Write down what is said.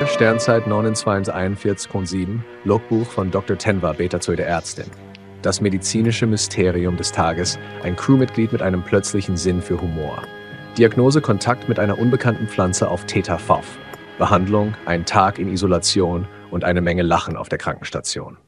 Sternzeit 2941,7, Logbuch von Dr. Tenwa, Betazoide Ärztin. Das medizinische Mysterium des Tages, ein Crewmitglied mit einem plötzlichen Sinn für Humor. Diagnose: Kontakt mit einer unbekannten Pflanze auf Theta Phof. Behandlung: ein Tag in Isolation und eine Menge Lachen auf der Krankenstation.